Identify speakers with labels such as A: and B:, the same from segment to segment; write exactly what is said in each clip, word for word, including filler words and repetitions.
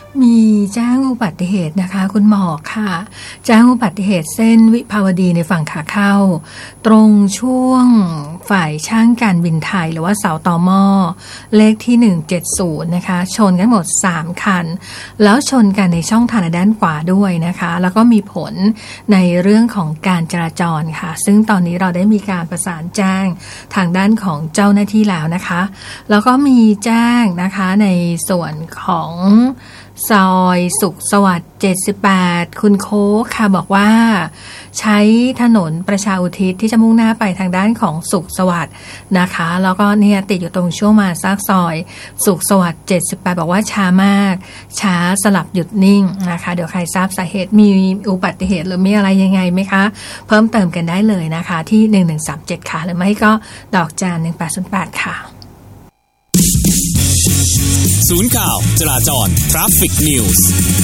A: มีแจ้งอุบัติเหตุนะคะคุณหมอค่ะแจ้งอุบัติเหตุเส้นวิภาวดีในฝั่งขาเข้าตรงช่วงฝ่ายช่างการบินไทยหรือว่าเสาต่อหม้อเลขที่หนึ่งเจ็ดศูนย์นะคะชนกันหมดสามคันแล้วชนกันในช่องทางด้านขวาด้วยนะคะแล้วก็มีผลในเรื่องของการจราจรค่ะซึ่งตอนนี้เราได้มีการประสานแจ้งทางด้านของเจ้าหน้าที่แล้วนะคะแล้วก็มีแจ้งนะคะในส่วนของซอยสุขสวัสดิ์เจ็ดสิบแปดคุณโค้กค่ะบอกว่าใช้ถนนประชาอุทิศที่จะมุ่งหน้าไปทางด้านของสุขสวัสดิ์นะคะแล้วก็เนี่ยติดอยู่ตรงช่วงมาซากซอยสุขสวัสดิ์เจ็ดสิบแปดบอกว่าช้ามากช้าสลับหยุดนิ่งนะคะเดี๋ยวใครทราบสาเหตุมีอุบัติเหตุหรือมีอะไรยังไงไหมคะเพิ่มเติมกันได้เลยนะคะที่หนึ่งหนึ่งสามเจ็ดค่ะหรือไม่ก็ดอกจานหนึ่งแปดศูนย์แปดค่ะ
B: ศูนย์ข่าวจราจร Traffic News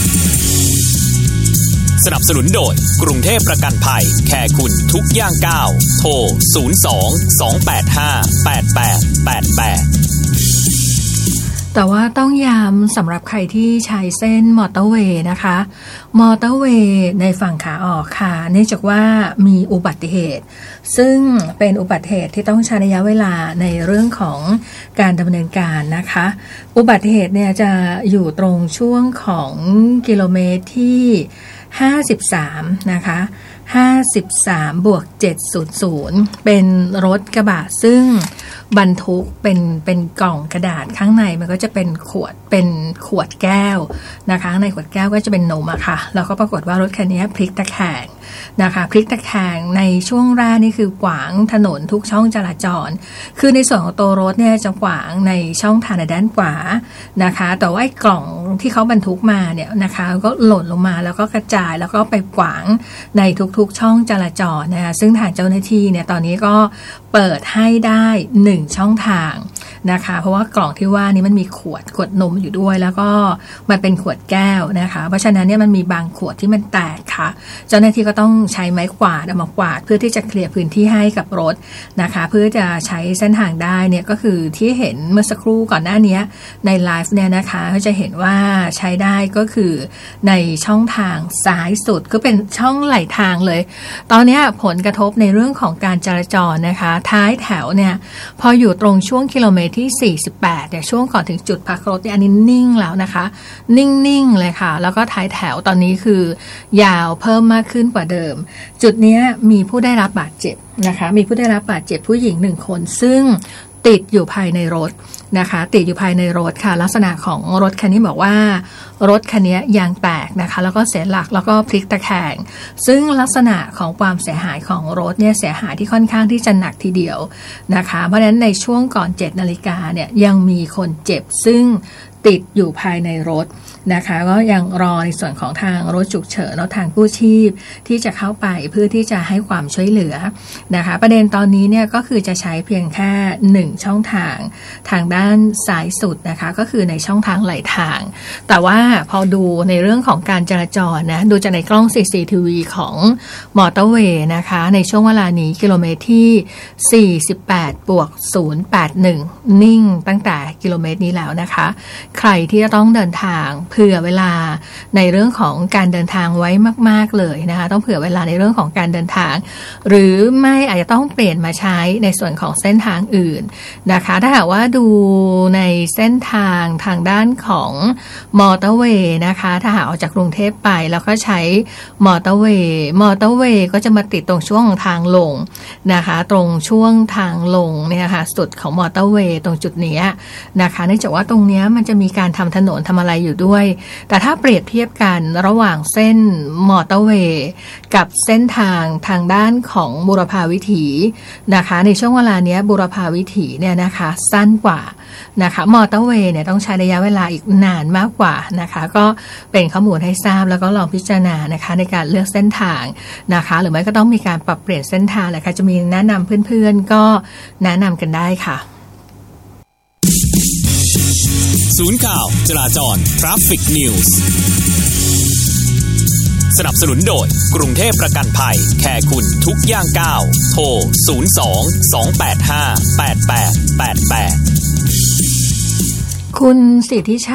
B: สนับสนุนโดยกรุงเทพประกันภัยแคร์คุณทุกย่างก้าวโทรศูนย์ สอง สอง แปด ห้า แปด แปด แปด แปด
A: แต่ว่าต้องย้ำสำหรับใครที่ใช้เส้นมอเตอร์เวย์นะคะมอเตอร์เวย์ในฝั่งขาออกค่ะเนื่องจากว่ามีอุบัติเหตุซึ่งเป็นอุบัติเหตุที่ต้องใช้ระยะเวลาในเรื่องของการดำเนินการนะคะอุบัติเหตุเนี่ยจะอยู่ตรงช่วงของกิโลเมตรที่ห้าสิบสามนะคะห้าสิบสามบวกเจ็ดสิบเป็นรถกระบะซึ่งบรรทุกเป็นเป็นกล่องกระดาษข้างในมันก็จะเป็นขวดเป็นขวดแก้วนะคะในขวดแก้วก็จะเป็นนมอะค่ะแล้วก็ปรากฏว่ารถคันนี้พลิกตะแคงนะคะพลิกตะแคงในช่วงแรกนี่คือขวางถนนทุกช่องจราจรคือในส่วนของตัวรถเนี่ยจะขวางในช่องทางด้านขวานะคะแต่ว่ากล่องที่เขาบรรทุกมาเนี่ยนะคะก็หล่นลงมาแล้วก็กระจายแล้วก็ไปขวางในทุกๆช่องจราจรนะคะซึ่งทางเจ้าหน้าที่เนี่ยตอนนี้ก็เปิดให้ได้หนึ่งช่องทางนะคะเพราะว่ากล่องที่ว่านี้มันมีขวดขวดนมอยู่ด้วยแล้วก็มันเป็นขวดแก้วนะคะเพราะฉะนั้นเนี่ยมันมีบางขวดที่มันแตกค่ะเจ้าหน้าที่ก็ต้องใช้ไม้กวาดเอามากวาดเพื่อที่จะเคลียร์พื้นที่ให้กับรถนะคะเพื่อจะใช้เส้นทางได้เนี่ยก็คือที่เห็นเมื่อสักครู่ก่อนหน้านี้ในไลฟ์เนี่ยนะคะเขาจะเห็นว่าใช้ได้ก็คือในช่องทางซ้ายสุดก็เป็นช่องไหลทางเลยตอนนี้ผลกระทบในเรื่องของการจราจรนะคะท้ายแถวเนี่ยพออยู่ตรงช่วงกิโลเมตรที่สี่สิบแปดเนี่ยช่วงก่อนถึงจุดพักรถเนี่ยอันนี้นิ่งแล้วนะคะนิ่งๆเลยค่ะแล้วก็ท้ายแถวตอนนี้คือยาวเพิ่มมากขึ้นกว่าเดิมจุดนี้มีผู้ได้รับบาดเจ็บนะคะมีผู้ได้รับบาดเจ็บผู้หญิงหนึ่งคนซึ่งติดอยู่ภายในรถนะคะติดอยู่ภายในรถค่ะลักษณะของรถคันนี้บอกว่ารถคันนี้ยางแตกนะคะแล้วก็เสียหลักแล้วก็พลิกตะแคงซึ่งลักษณะของความเสียหายของรถเนี่ยเสียหายที่ค่อนข้างที่จะหนักทีเดียวนะคะเพราะฉะนั้นในช่วงก่อนเจ็ดนาฬิกาเนี่ยยังมีคนเจ็บซึ่งติดอยู่ภายในรถนะคะก็ยังรอในส่วนของทางรถฉุกเฉินแล้วทางกู้ชีพที่จะเข้าไปเพื่อที่จะให้ความช่วยเหลือนะคะประเด็นตอนนี้เนี่ยก็คือจะใช้เพียงแค่หนึ่งช่องทางทางด้านซ้ายสุดนะคะก็คือในช่องทางไหลทางแต่ว่าพอดูในเรื่องของการจราจรนะดูจากในกล้อง ซี ซี ที วี ของมอเตอร์เวย์นะคะในช่วงเวลานี้กิโลเมตรที่สี่สิบแปดบวกศูนย์แปดหนึ่งนิ่งตั้งแต่กิโลเมตรนี้แล้วนะคะใครที่จะต้องเดินทางเผื่อเวลาในเรื่องของการเดินทางไว้มากๆเลยนะคะต้องเผื่อเวลาในเรื่องของการเดินทางหรือไม่อาจจะต้องเปลี่ยนมาใช้ในส่วนของเส้นทางอื่นนะคะถ้าหากว่าดูในเส้นทางทางด้านของมอเตอร์เวย์นะคะถ้าหากออกจากกรุงเทพไปแล้วก็ใช้มอเตอร์เวย์มอเตอร์เวย์ก็จะมาติดตรงช่วงทางลงนะคะตรงช่วงทางลงเนี่ยค่ะสุดของมอเตอร์เวย์ตรงจุดนี้นะคะเนื่องจากว่าตรงนี้มันจะมีการทำถนนทำอะไรอยู่ด้วยแต่ถ้าเปรียบเทียบกันระหว่างเส้นมอเตอร์เวย์กับเส้นทางทางด้านของบูรพาวิถีนะคะในช่วงเวลานี้บูรพาวิถีเนี่ยนะคะสั้นกว่านะคะมอเตอร์เวย์เนี่ยต้องใช้ระยะเวลาอีกนานมากกว่านะคะก็เป็นข้อมูลให้ทราบแล้วก็ลองพิจารณานะคะในการเลือกเส้นทางนะคะหรือไม่ก็ต้องมีการปรับเปลี่ยนเส้นทางแหละค่ะจะมีแนะนำเพื่อนๆก็แนะนำกันได้ค่ะ
B: ศูนย์ข่าวจราจร Traffic News สนับสนุนโดยกรุงเทพประกันภัยแคร์คุณทุกย่างก้าวโทรศูนย์ สอง สอง แปด ห้า แปด แปด แปด แปด
A: คุณสิทธิชัย